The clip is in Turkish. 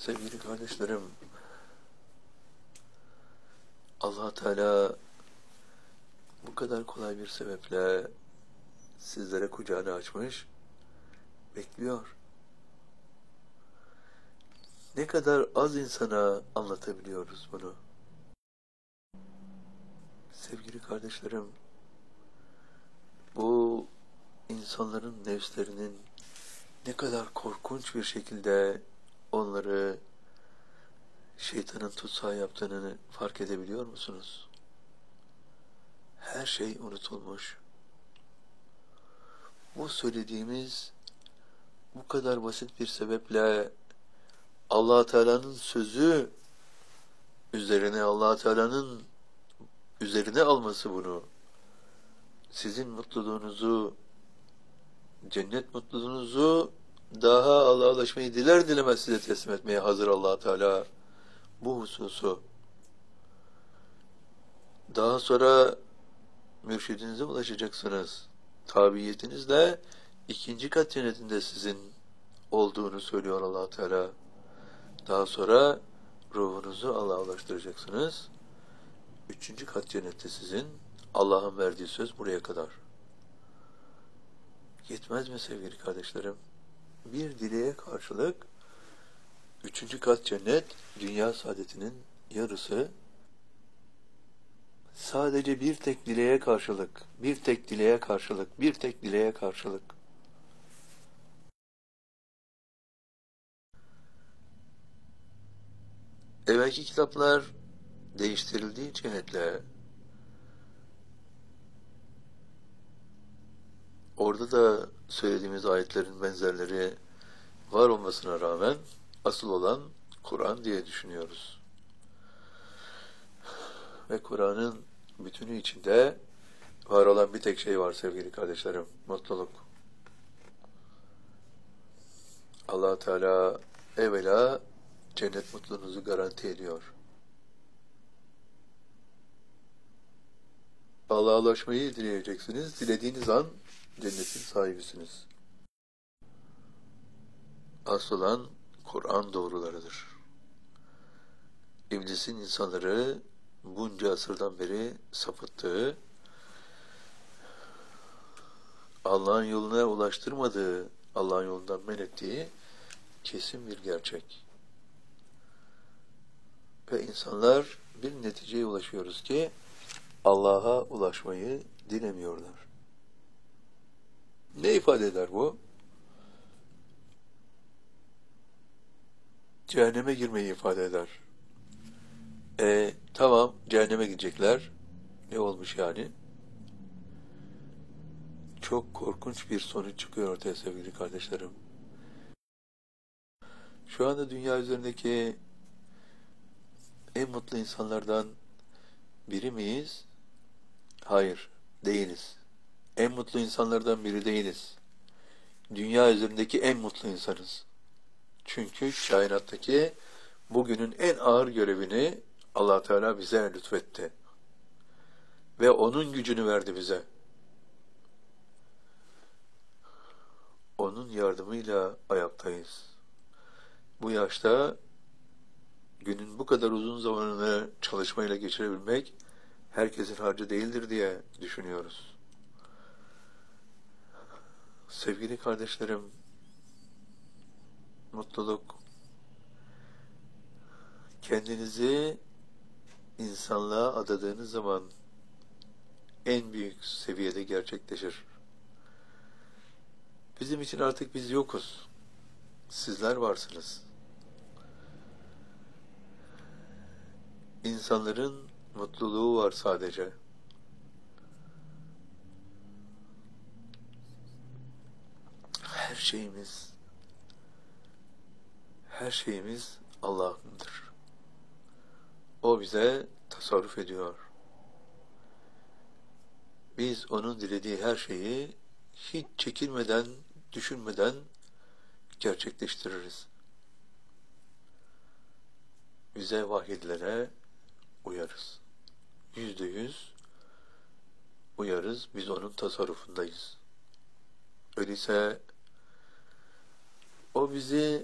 Sevgili kardeşlerim, Allah Teala bu kadar kolay bir sebeple sizlere kucağını açmış, bekliyor. Ne kadar az insana anlatabiliyoruz bunu. Sevgili kardeşlerim, bu insanların nefslerinin ne kadar korkunç bir şekilde onları şeytanın tutsağı yaptığını fark edebiliyor musunuz? Her şey unutulmuş. Bu söylediğimiz bu kadar basit bir sebeple Allah Teala'nın sözü üzerine Allah Teala'nın üzerine alması bunu, sizin mutluluğunuzu, cennet mutluluğunuzu daha Allah'a ulaşmayı diler dilemez size teslim etmeye hazır Allah Teala bu hususu. Daha sonra mürşidinize ulaşacaksınız. Tabiiyetinizle ikinci kat cennetinde sizin olduğunu söylüyor Allah Teala. Daha sonra ruhunuzu Allah'a ulaştıracaksınız. Üçüncü kat cennette sizin. Allah'ın verdiği söz buraya kadar. Yetmez mi sevgili kardeşlerim? Bir dileğe karşılık üçüncü kat cennet, dünya saadetinin yarısı. Sadece bir tek dileğe karşılık, bir tek dileğe karşılık, bir tek dileğe karşılık. Evvelki kitaplar değiştirildiği cihetle orada da söylediğimiz ayetlerin benzerleri var olmasına rağmen asıl olan Kur'an diye düşünüyoruz. Ve Kur'an'ın bütünü içinde var olan bir tek şey var sevgili kardeşlerim, mutluluk. Allah Teala evvela cennet mutluluğunuzu garanti ediyor. Allah'a ulaşmayı dileyeceksiniz. Dilediğiniz an cennetin sahibisiniz. Asıl olan Kur'an doğrularıdır. İblisin insanları bunca asırdan beri sapıttığı, Allah'ın yoluna ulaştırmadığı, Allah'ın yolundan men ettiği kesin bir gerçek. Ve insanlar bir neticeye ulaşıyoruz ki Allah'a ulaşmayı dilemiyorlar. Ne ifade eder bu? Cehenneme girmeyi ifade eder. Tamam, cehenneme gidecekler. Ne olmuş yani? Çok korkunç bir sonuç çıkıyor ortaya sevgili kardeşlerim. Şu anda dünya üzerindeki en mutlu insanlardan biri miyiz? Hayır, değiliz. En mutlu insanlardan biri değiliz. Dünya üzerindeki en mutlu insanız. Çünkü kainattaki bugünün en ağır görevini Allah Teala bize lütfetti. Ve onun gücünü verdi bize. Onun yardımıyla ayaktayız. Bu yaşta günün bu kadar uzun zamanını çalışmayla geçirebilmek herkesin harcı değildir diye düşünüyoruz. Sevgili kardeşlerim, mutluluk, kendinizi insanlığa adadığınız zaman en büyük seviyede gerçekleşir. Bizim için artık biz yokuz. Sizler varsınız. İnsanların mutluluğu var sadece. Her şeyimiz Allah'ındır. O bize tasarruf ediyor. Biz onun dilediği her şeyi hiç çekinmeden, düşünmeden gerçekleştiririz. Bize vahyedilene uyarız. %100 uyarız, biz onun tasarrufundayız. Öyleyse o bizi